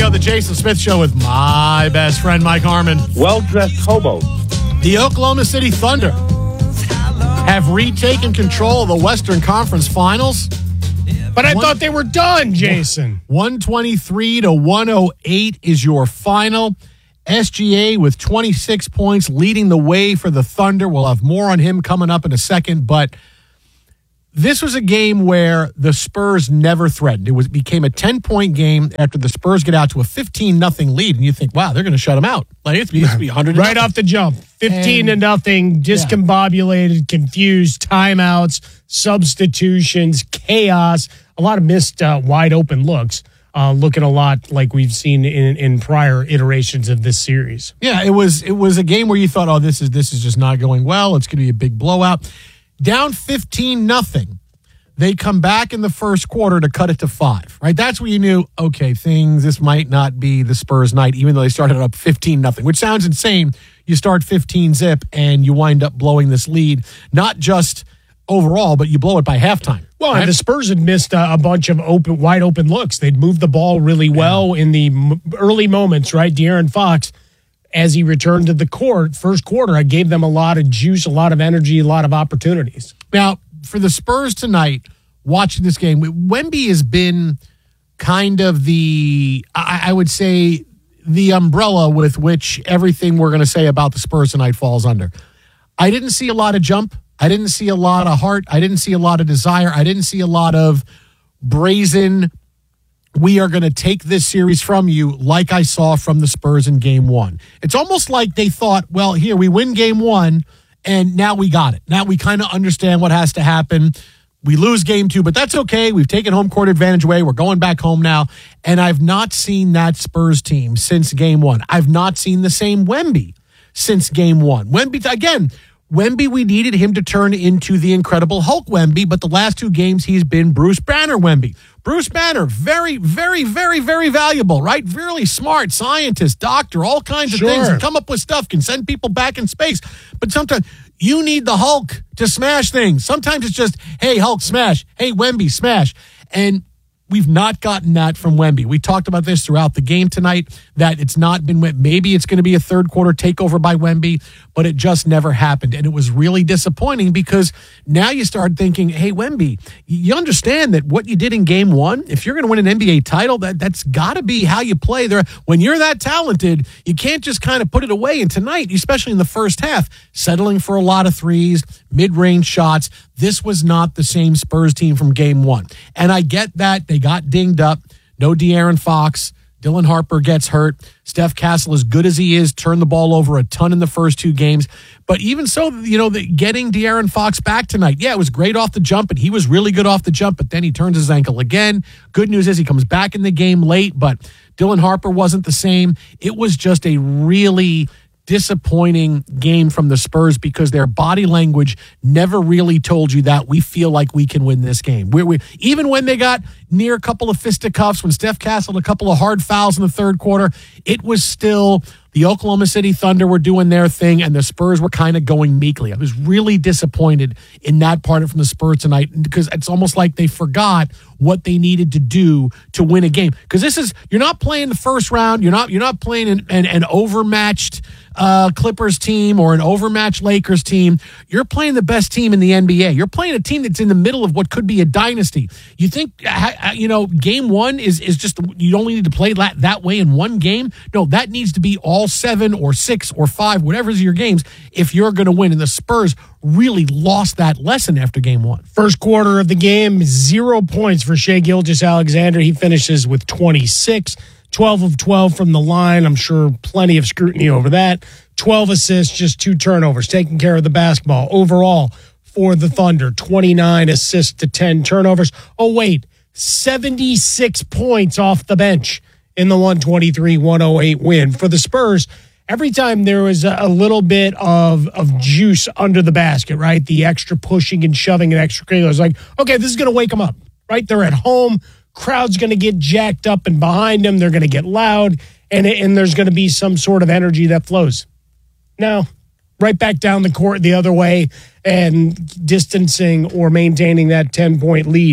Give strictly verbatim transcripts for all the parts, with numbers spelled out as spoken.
Radio, the Jason Smith Show with my best friend, Mike Harmon. Well-dressed hobos. The Oklahoma City Thunder have retaken control of the Western Conference Finals. But I One, thought they were done, Jason. one twenty-three to one oh eight is your final. S G A with twenty-six points leading the way for the Thunder. We'll have more on him coming up in a second, but this was a game where the Spurs never threatened. It was became a ten-point game after the Spurs get out to a fifteen nothing lead, and you think, wow, they're going to shut them out. Like, it's going to be one hundred Right off the jump. fifteen And- to nothing, discombobulated, confused, timeouts, substitutions, chaos, a lot of missed uh, wide-open looks, uh, looking a lot like we've seen in, in prior iterations of this series. Yeah, it was it was a game where you thought, oh, this is this is just not going well. It's going to be a big blowout. Down fifteen nothing. They come back in the first quarter to cut it to five, right? That's where you knew, okay, things, this might not be the Spurs night, even though they started up fifteen nothing, which sounds insane. You start fifteen zip and you wind up blowing this lead, not just overall, but you blow it by halftime. Well, right? and the Spurs had missed a, a bunch of open, wide open looks. They'd moved the ball really well in the m- early moments, right? De'Aaron Fox, as he returned to the court, first quarter, I gave them a lot of juice, a lot of energy, a lot of opportunities. Now, for the Spurs tonight, watching this game, Wemby has been kind of the, I, I would say, the umbrella with which everything we're going to say about the Spurs tonight falls under. I didn't see a lot of jump. I didn't see a lot of heart. I didn't see a lot of desire. I didn't see a lot of brazen, we are going to take this series from you, like I saw from the Spurs in game one. It's almost like they thought, well, here, we win game one, and now we got it. Now we kind of understand what has to happen. We lose game two, but that's okay. We've taken home court advantage away. We're going back home now. And I've not seen that Spurs team since game one. I've not seen the same Wemby since game one. Wemby, again, Wemby, we needed him to turn into the Incredible Hulk Wemby, but the last two games he's been Bruce Banner Wemby. Bruce Banner, very, very, very, very valuable, right? Really smart scientist, doctor, all kinds of Sure. things, and come up with stuff, can send people back in space. But sometimes you need the Hulk to smash things. Sometimes it's just, hey, Hulk, smash. Hey, Wemby, smash. And we've not gotten that from Wemby. We talked about this throughout the game tonight, that it's not been, maybe it's going to be a third quarter takeover by Wemby, but it just never happened. And it was really disappointing because now you start thinking, hey, Wemby, you understand that what you did in game one, if you're going to win an N B A title, that, that's got to be how you play there. When you're that talented, you can't just kind of put it away. And tonight, especially in the first half, settling for a lot of threes, mid-range shots, this was not the same Spurs team from game one. And I get that they got dinged up. No De'Aaron Fox. Dylan Harper gets hurt. Steph Castle, as good as he is, turned the ball over a ton in the first two games. But even so, you know, the, getting De'Aaron Fox back tonight, yeah, it was great off the jump, and he was really good off the jump, but then he turns his ankle again. Good news is he comes back in the game late, but Dylan Harper wasn't the same. It was just a really disappointing game from the Spurs because their body language never really told you that we feel like we can win this game. We, we, even when they got near a couple of fisticuffs, when Steph Castle had a couple of hard fouls in the third quarter, it was still the Oklahoma City Thunder were doing their thing and the Spurs were kind of going meekly. I was really disappointed in that part of from the Spurs tonight because it's almost like they forgot what they needed to do to win a game. Because this is, you're not playing the first round, you're not you're not playing an, an, an overmatched uh, Clippers team or an overmatched Lakers team. You're playing the best team in the N B A. You're playing a team that's in the middle of what could be a dynasty. You think, you know, game one is, is just, you only need to play that, that way in one game? No, that needs to be all seven or six or five, whatever's your games, if you're going to win. And the Spurs really lost that lesson after game one. First quarter of the game, zero points for Shai Gilgeous-Alexander. He finishes with twenty-six, twelve of twelve from the line. I'm sure plenty of scrutiny over that. twelve assists, just two turnovers, taking care of the basketball. Overall, for the Thunder, twenty-nine assists to ten turnovers. Oh, wait, seventy-six points off the bench in the one twenty-three one oh eight win. For the Spurs, every time there was a little bit of, of juice under the basket, right? The extra pushing and shoving and extra creating. I was like, okay, this is going to wake them up, right? They're at home. Crowd's going to get jacked up and behind them. They're going to get loud, and, and there's going to be some sort of energy that flows. Now, right back down the court the other way and distancing or maintaining that ten-point lead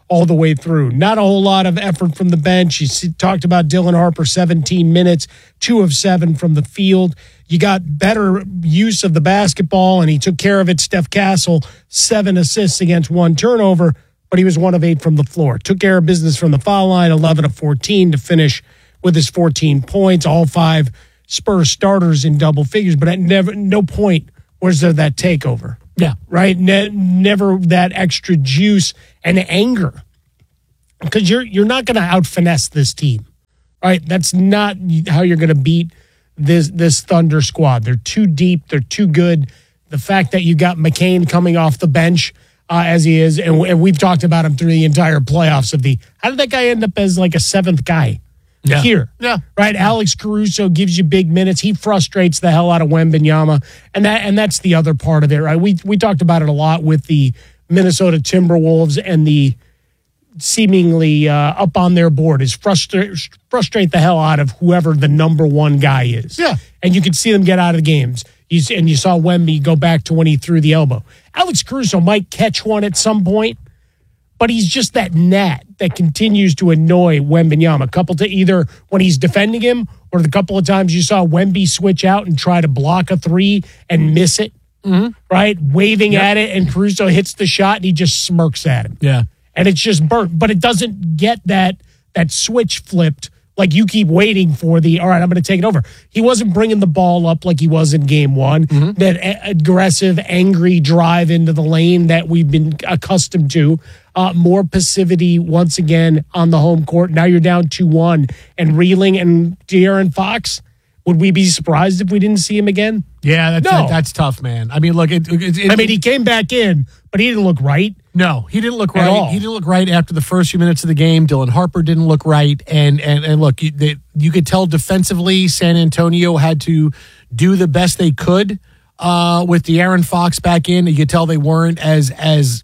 all the way through. Not a whole lot of effort from the bench. You see, talked about Dylan Harper, seventeen minutes, two of seven from the field. You got better use of the basketball, and he took care of it. Steph Castle, seven assists against one turnover, but he was one of eight from the floor. Took care of business from the foul line, eleven of fourteen to finish with his fourteen points. All five Spurs starters in double figures, but at never no point was there that takeover. Yeah. Right? Ne- never that extra juice and anger. Because you're you're not going to out-finesse this team. Right? That's not how you're going to beat this this Thunder squad. They're too deep. They're too good. The fact that you got McCain coming off the bench uh, as he is, and, and we've talked about him through the entire playoffs of the, how did that guy end up as like a seventh guy? Yeah. Here. Yeah. Right. Alex Caruso gives you big minutes. He frustrates the hell out of Wembanyama. And that and that's the other part of it, right? We we talked about it a lot with the Minnesota Timberwolves and the seemingly uh, up on their board is frustrate frustrate the hell out of whoever the number one guy is. Yeah. And you can see them get out of the games. You see, and you saw Wemby go back to when he threw the elbow. Alex Caruso might catch one at some point, but he's just that gnat that continues to annoy Wembanyama. A couple to either when he's defending him or the couple of times you saw Wemby switch out and try to block a three and miss it, mm-hmm. right? Waving yep. at it, and Caruso hits the shot and he just smirks at him. Yeah. And it's just burnt, but it doesn't get that that switch flipped like you keep waiting for the, all right, I'm going to take it over. He wasn't bringing the ball up like he was in game one. Mm-hmm. That a- aggressive, angry drive into the lane that we've been accustomed to. Uh, more passivity once again on the home court. Now you're down two one and reeling. And De'Aaron Fox, would we be surprised if we didn't see him again? Yeah, that's No. that, that's tough, man. I mean, look, it, it, it, I mean, he came back in, but he didn't look right. No, he didn't look At right. all. He didn't look right after the first few minutes of the game. Dylan Harper didn't look right, and and and look, you, they, you could tell defensively, San Antonio had to do the best they could uh, with De'Aaron Fox back in. You could tell they weren't as as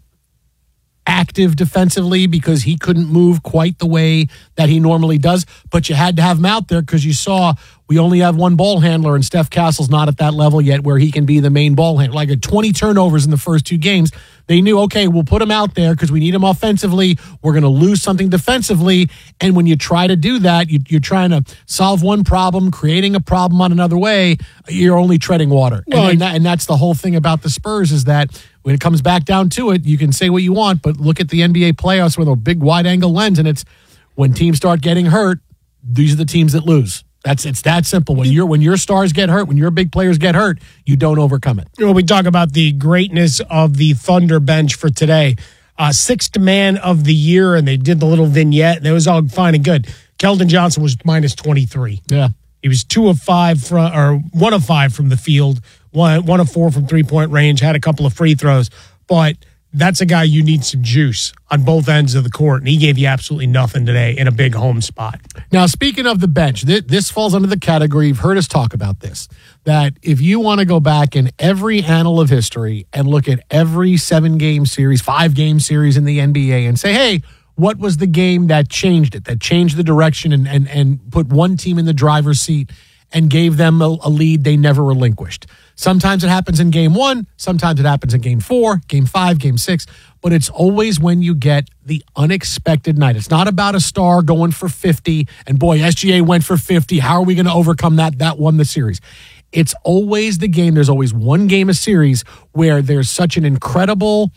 active defensively because he couldn't move quite the way that he normally does. But you had to have him out there because you saw we only have one ball handler, and Steph Castle's not at that level yet where he can be the main ball handler. Like a twenty turnovers in the first two games. They knew, okay, we'll put him out there because we need him offensively. We're going to lose something defensively. And when you try to do that, you, you're trying to solve one problem, creating a problem on another way. You're only treading water. Well, and, and, that, and that's the whole thing about the Spurs is that when it comes back down to it, you can say what you want, but look at the N B A playoffs with a big wide angle lens. And it's when teams start getting hurt, these are the teams that lose. That's it's that simple. When you're when your stars get hurt, when your big players get hurt, you don't overcome it. When we talk about the greatness of the Thunder bench for today, uh, sixth man of the year, and they did the little vignette, and it was all fine and good. Keldon Johnson was minus twenty-three. Yeah, he was two of five from, or one of five from the field, one one of four from three point range. Had a couple of free throws, but that's a guy you need some juice on both ends of the court, and he gave you absolutely nothing today in a big home spot. Now, speaking of the bench, this, this falls under the category, you've heard us talk about this, that if you want to go back in every annal of history and look at every seven-game series, five-game series in the N B A and say, hey, what was the game that changed it, that changed the direction and, and, and put one team in the driver's seat and gave them a, a lead they never relinquished? Sometimes it happens in game one. Sometimes it happens in game four, game five, game six. But it's always when you get the unexpected night. It's not about a star going for fifty. And boy, S G A went for fifty. How are we going to overcome that? That won the series. It's always the game. There's always one game a series where there's such an incredible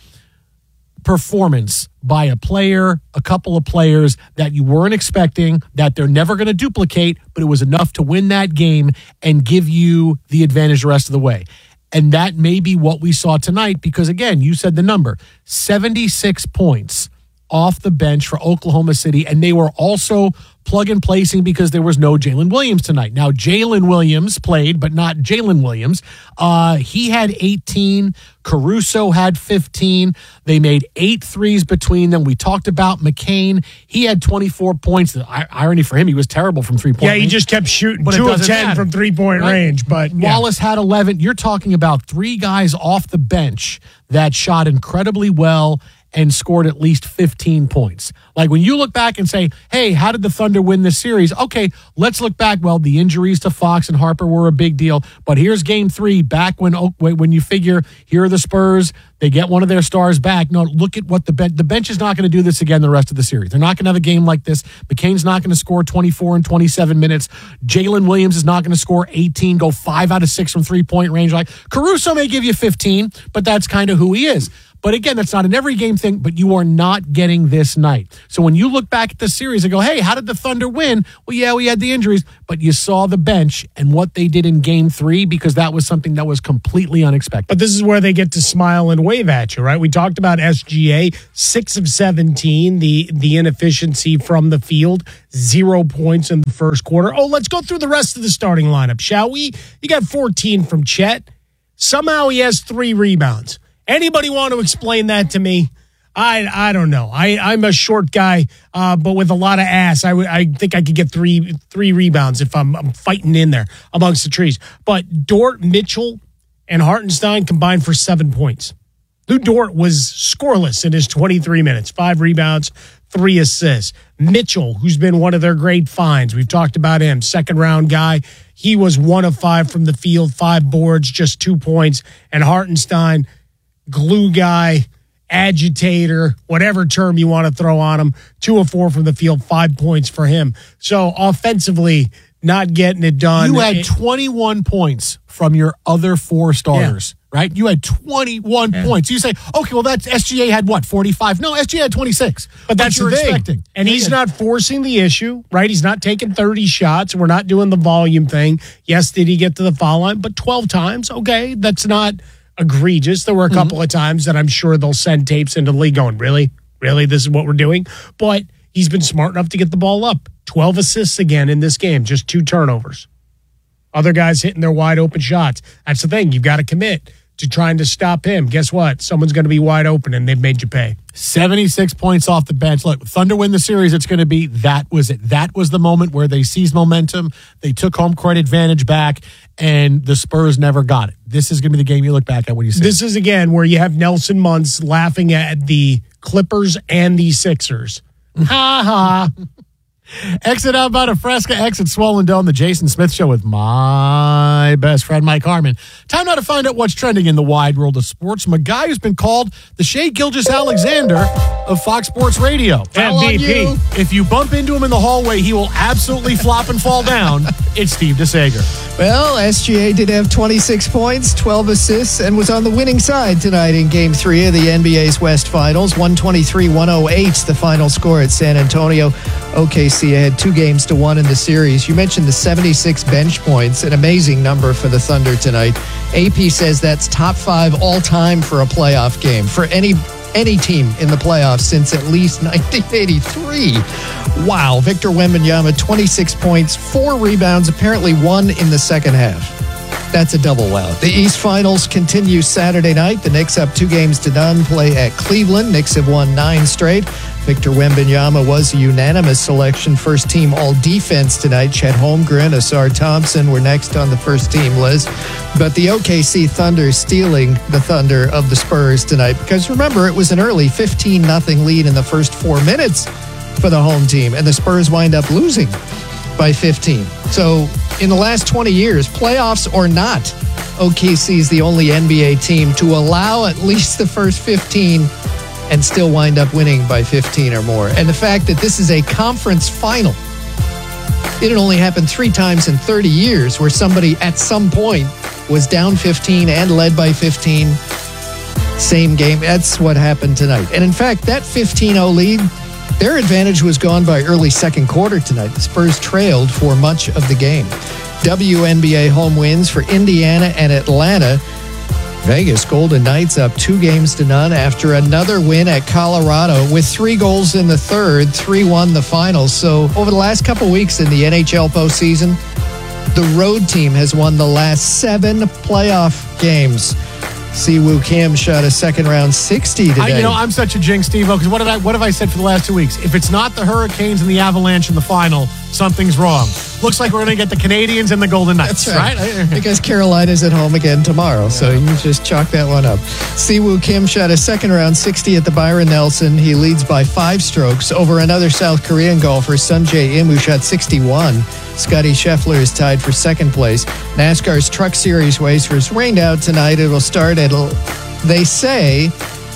performance by a player, a couple of players that you weren't expecting, that they're never going to duplicate, but it was enough to win that game and give you the advantage the rest of the way. And that may be what we saw tonight because, again, you said the number, seventy-six points off the bench for Oklahoma City, and they were also plug and placing because there was no Jalen Williams tonight. Now, Jalen Williams played, but not Jalen Williams. Uh, he had eighteen. Caruso had fifteen. They made eight threes between them. We talked about McCain. He had twenty-four points. The irony for him, he was terrible from three-point Yeah, range. he just kept shooting But it two of doesn't ten matter, from three-point right? range. But yeah. Wallace had eleven. You're talking about three guys off the bench that shot incredibly well and scored at least fifteen points. Like when you look back and say, hey, how did the Thunder win this series? Okay, let's look back. Well, the injuries to Fox and Harper were a big deal, but here's game three back when when you figure here are the Spurs, they get one of their stars back. No, look at what the bench, the bench is not going to do this again the rest of the series. They're not going to have a game like this. McCain's not going to score twenty-four and twenty-seven minutes. Jalen Williams is not going to score eighteen, go five out of six from three-point range. Like Caruso may give you fifteen, but that's kind of who he is. But again, that's not an every game thing, but you are not getting this night. So when you look back at the series and go, hey, how did the Thunder win? Well, yeah, we had the injuries, but you saw the bench and what they did in game three because that was something that was completely unexpected. But this is where they get to smile and wave at you, right? We talked about S G A, six of seventeen, the, the inefficiency from the field, zero points in the first quarter. Oh, let's go through the rest of the starting lineup, shall we? You got fourteen from Chet. Somehow he has three rebounds. Anybody want to explain that to me? I I don't know. I, I'm a short guy, uh, but with a lot of ass. I, w- I think I could get three three rebounds if I'm, I'm fighting in there amongst the trees. But Dort, Mitchell, and Hartenstein combined for seven points. Lou Dort was scoreless in his twenty-three minutes, five rebounds, three assists. Mitchell, who's been one of their great finds, we've talked about him, second round guy. He was one of five from the field, five boards, just two points. And Hartenstein, glue guy, agitator, whatever term you want to throw on him, two of four from the field, five points for him. So offensively, not getting it done. You had it, twenty-one points from your other four starters, yeah. right? You had twenty-one yeah. points. You say, okay, well, that's S G A had what, forty-five? No, S G A had twenty-six. But that's you're the thing. Expecting. And he's not forcing the issue, right? He's not taking thirty shots. We're not doing the volume thing. Yes, did he get to the foul line? But twelve times, okay, that's not egregious. There were a couple mm-hmm. of times that I'm sure they'll send tapes into the league going, really? Really? This is what we're doing? But he's been smart enough to get the ball up. twelve assists again in this game, just two turnovers. Other guys hitting their wide open shots. That's the thing. You've got to commit to trying to stop him. Guess what? Someone's going to be wide open, and they've made you pay. seventy-six points off the bench. Look, Thunder win the series, it's going to be that was it. That was the moment where they seized momentum. They took home court advantage back, and the Spurs never got it. This is going to be the game you look back at when you see This it. is, again, where you have Nelson Muntz laughing at the Clippers and the Sixers. Ha ha. Exit out about a Fresca, exit Swollen Dome, the Jason Smith Show with my best friend, Mike Harmon. Time now to find out what's trending in the wide world of sports from a guy who's been called the Shai Gilgeous-Alexander of Fox Sports Radio. M V P. You, if you bump into him in the hallway, he will absolutely flop and fall down. It's Steve DeSager. Well, S G A did have twenty-six points, twelve assists, and was on the winning side tonight in Game three of the N B A's West Finals. one twenty-three one oh eight, the final score at San Antonio. O K C had two games to one in the series. You mentioned the seventy-six bench points, an amazing number for the Thunder tonight. A P says that's top five all-time for a playoff game, for any any team in the playoffs since at least nineteen eighty-three. Wow. Victor Wembanyama, twenty-six points, four rebounds, apparently one in the second half. That's a double wow. The East Finals continue Saturday night. The Knicks up two games to none, play at Cleveland. Knicks have won nine straight. Victor Wembanyama was a unanimous selection, first team all defense tonight. Chet Holmgren, Asar Thompson were next on the first team list. But the O K C Thunder stealing the thunder of the Spurs tonight, because remember, it was an early fifteen nothing lead in the first four minutes for the home team, and the Spurs wind up losing by fifteen. So in the last twenty years, playoffs or not, O K C is the only N B A team to allow at least the first fifteen and still wind up winning by fifteen or more. And the fact that this is a conference final, it had only happened three times in thirty years where somebody at some point was down fifteen and led by fifteen. Same game. That's what happened tonight. And in fact, that fifteen oh lead, their advantage was gone by early second quarter tonight. The Spurs trailed for much of the game. W N B A home wins for Indiana and Atlanta. Vegas Golden Knights up two games to none after another win at Colorado with three goals in the third, three one the finals. So over the last couple weeks in the N H L postseason, the road team has won the last seven playoff games. Siwoo Kim shot a second round sixty today. I, you know, I'm such a jinx, Steve-O, because what, did I, what have I said for the last two weeks? If it's not the Hurricanes and the Avalanche in the final, something's wrong. looks like we're going to get the Canadians and the Golden Knights. That's right. right? Because Carolina's at home again tomorrow, yeah. So you just chalk that one up. Siwoo Kim shot a second round sixty at the Byron Nelson. He leads by five strokes over another South Korean golfer, Sunjae Im, who shot sixty-one. Scotty Scheffler is tied for second place. NASCAR's Truck Series race was rained out tonight. It will start at, they say,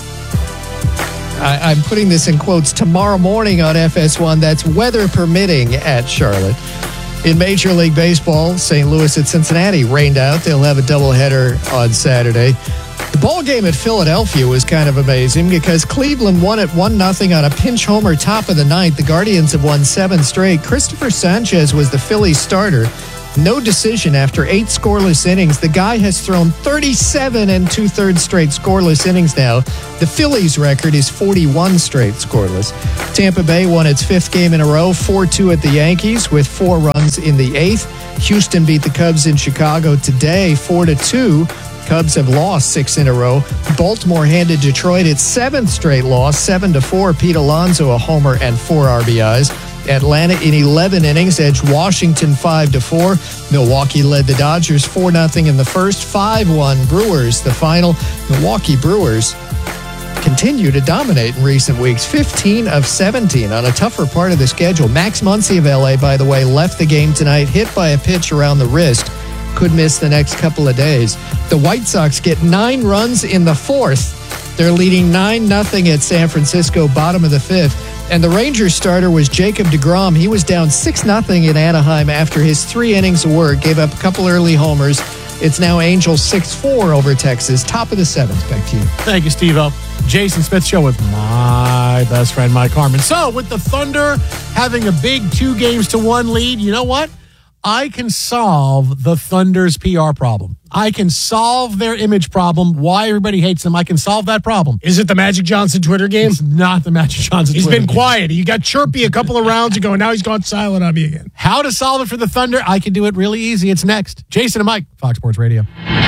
I, I'm putting this in quotes, tomorrow morning on F S one. That's weather permitting at Charlotte. In Major League Baseball, Saint Louis at Cincinnati rained out. They'll have a doubleheader on Saturday. The ball game at Philadelphia was kind of amazing because Cleveland won at one nothing on a pinch homer top of the ninth. The Guardians have won seven straight. Christopher Sanchez was the Phillies starter. No decision after eight scoreless innings. The guy has thrown thirty-seven and two-thirds straight scoreless innings now. The Phillies' record is forty-one straight scoreless. Tampa Bay won its fifth game in a row, four two at the Yankees with four runs in the eighth. Houston beat the Cubs in Chicago today, four to two. Cubs have lost six in a row. Baltimore handed Detroit its seventh straight loss, seven to four. Pete Alonso a homer and four R B Is. Atlanta in eleven innings edged Washington five to four. Milwaukee led the Dodgers four nothing in the first, five one Brewers the final. Milwaukee Brewers continue to dominate in recent weeks, fifteen of seventeen on a tougher part of the schedule. Max Muncy of L A, by the way, left the game tonight, hit by a pitch around the wrist. Could miss the next couple of days. The White Sox get nine runs in the fourth. They're leading nine nothing at San Francisco, bottom of the fifth. And the Rangers starter was Jacob deGrom. He was down six nothing in Anaheim after his three innings of work, gave up a couple early homers. It's now Angels six four over Texas, top of the seventh. Back to you. Thank you, Steve-O. Jason Smith Show with my best friend, Mike Harmon. So, with the Thunder having a big two games to one lead, you know what? I can solve the Thunder's P R problem. I can solve their image problem, why everybody hates them. I can solve that problem. Is it the Magic Johnson Twitter game? It's not the Magic Johnson He's Twitter been game. quiet. You got chirpy a couple of rounds ago, and now he's gone silent on me again. How to solve it for the Thunder? I can do it really easy. It's next. Jason and Mike, Fox Sports Radio.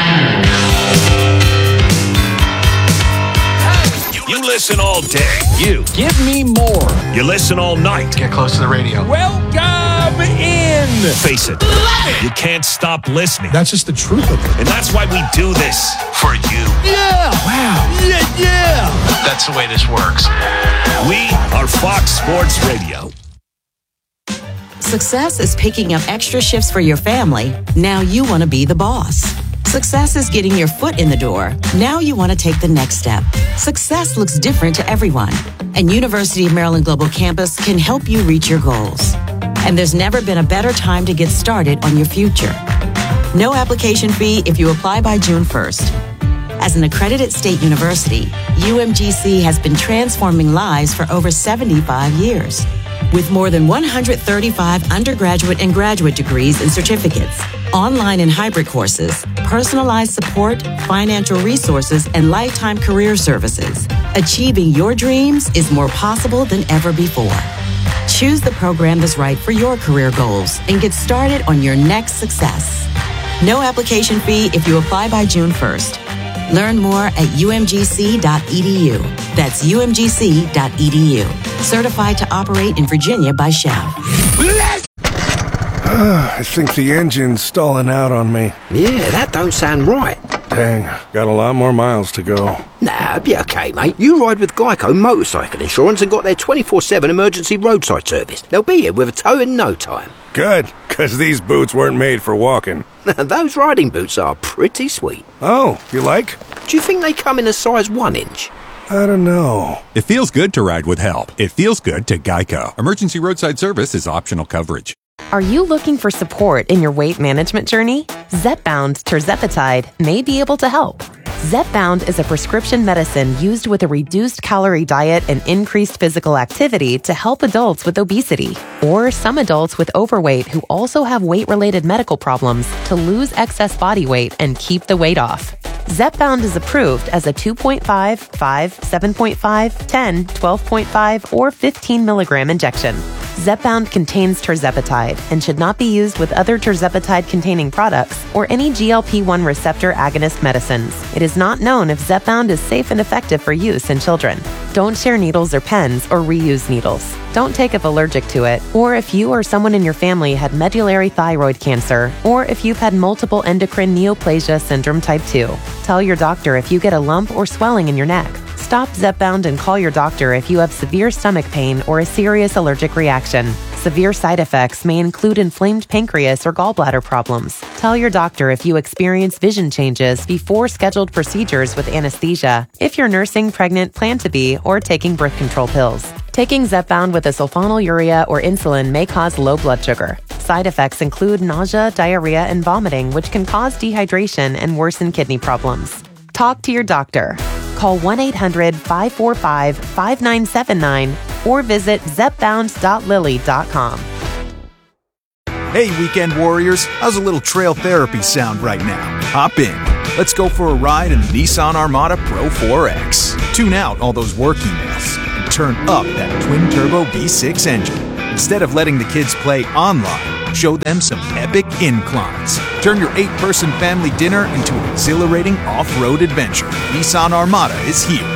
You listen all day. You. Give me more. You listen all night. Get close to the radio. Welcome in. Face it. You can't stop listening. That's just the truth of it. And that's why we do this. For you. Yeah. Wow. Yeah, yeah. That's the way this works. We are Fox Sports Radio. Success is picking up extra shifts for your family. Now you want to be the boss. Success is getting your foot in the door. Now you want to take the next step. Success looks different to everyone, and University of Maryland Global Campus can help you reach your goals. And there's never been a better time to get started on your future. No application fee if you apply by June first. As an accredited state university, U M G C has been transforming lives for over seventy-five years. With more than one hundred thirty-five undergraduate and graduate degrees and certificates, online and hybrid courses, personalized support, financial resources, and lifetime career services, achieving your dreams is more possible than ever before. Choose the program that's right for your career goals and get started on your next success. No application fee if you apply by June first. Learn more at U M G C dot E D U. That's U M G C dot E D U. Certified to operate in Virginia by Shell. I think the engine's stalling out on me. Yeah, that don't sound right. Dang, got a lot more miles to go. Nah, be okay, mate. You ride with Geico Motorcycle Insurance and got their twenty-four seven emergency roadside service. They'll be here with a tow in no time. Good, because these boots weren't made for walking. Those riding boots are pretty sweet. Oh, you like? Do you think they come in a size one inch? I don't know. It feels good to ride with help. It feels good to Geico. Emergency roadside service is optional coverage. Are you looking for support in your weight management journey? Zepbound tirzepatide may be able to help. Zepbound is a prescription medicine used with a reduced calorie diet and increased physical activity to help adults with obesity or some adults with overweight who also have weight-related medical problems to lose excess body weight and keep the weight off. Zepbound is approved as a two point five, five, seven point five, ten, twelve point five, or fifteen milligram injection. Zepbound contains tirzepatide and should not be used with other tirzepatide-containing products or any G L P one receptor agonist medicines. It is not known if Zepbound is safe and effective for use in children. Don't share needles or pens or reuse needles. Don't take if allergic to it, or if you or someone in your family had medullary thyroid cancer, or if you've had multiple endocrine neoplasia syndrome type two. Tell your doctor if you get a lump or swelling in your neck. Stop Zepbound and call your doctor if you have severe stomach pain or a serious allergic reaction. Severe side effects may include inflamed pancreas or gallbladder problems. Tell your doctor if you experience vision changes before scheduled procedures with anesthesia, if you're nursing, pregnant, plan to be, or taking birth control pills. Taking Zepbound with a sulfonylurea or insulin may cause low blood sugar. Side effects include nausea, diarrhea, and vomiting, which can cause dehydration and worsen kidney problems. Talk to your doctor. Call one eight hundred, five four five, five nine seven nine or visit zepbound dot lilly dot com. Hey, weekend warriors, how's a little trail therapy sound right now? Hop in. Let's go for a ride in the Nissan Armada Pro four X. Tune out all those work emails and turn up that twin-turbo V six engine. Instead of letting the kids play online, show them some epic inclines. Turn your eight-person family dinner into an exhilarating off-road adventure. Nissan Armada is here.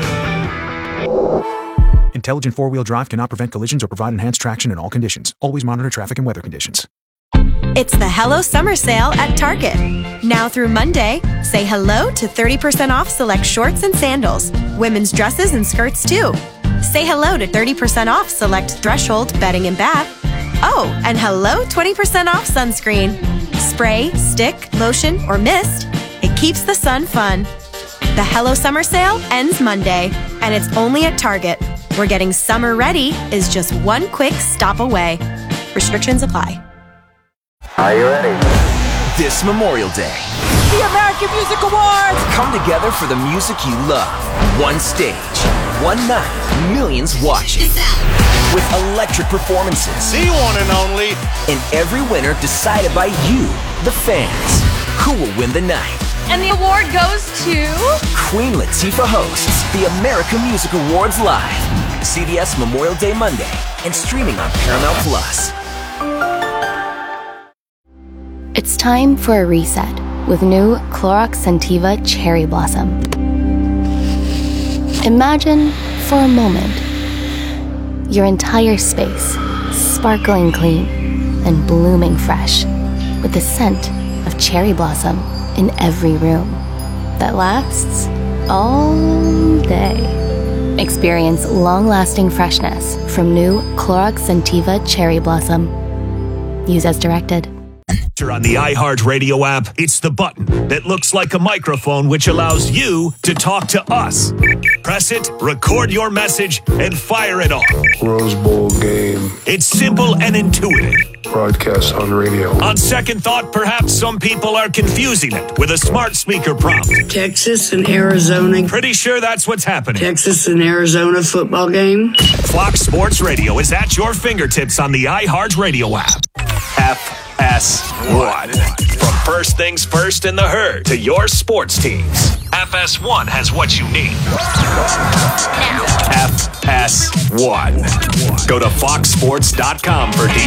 Intelligent four-wheel drive cannot prevent collisions or provide enhanced traction in all conditions. Always monitor traffic and weather conditions. It's the Hello Summer Sale at Target. Now through Monday, say hello to thirty percent off select shorts and sandals, women's dresses and skirts too. Say hello to thirty percent off select Threshold bedding and bath. Oh, and hello twenty percent off sunscreen. Spray, stick, lotion, or mist, it keeps the sun fun. The Hello Summer Sale ends Monday, and it's only at Target, where getting summer ready is just one quick stop away. Restrictions apply. Are you ready? This Memorial Day, the American Music Awards come together for the music you love. One stage, one night, millions watching. With electric performances. The one and only. And every winner decided by you, the fans. Who will win the night? And the award goes to... Queen Latifah hosts the American Music Awards live. C B S Memorial Day Monday and streaming on Paramount Plus. It's time for a reset with new Clorox Scentiva Cherry Blossom. Imagine for a moment your entire space sparkling clean and blooming fresh with the scent of cherry blossom in every room that lasts all day. Experience long-lasting freshness from new Clorox Scentiva Cherry Blossom. Use as directed. On the iHeartRadio app, it's the button that looks like a microphone, which allows you to talk to us. Press it, record your message, and fire it off. Rose Bowl game. It's simple and intuitive. Broadcast on radio. On second thought, perhaps some people are confusing it with a smart speaker prompt. Texas and Arizona. Pretty sure that's what's happening. Texas and Arizona football game. Fox Sports Radio is at your fingertips on the iHeartRadio app. F S one. From first things first in the herd to your sports teams, F S one has what you need. F S one. Go to fox sports dot com for details.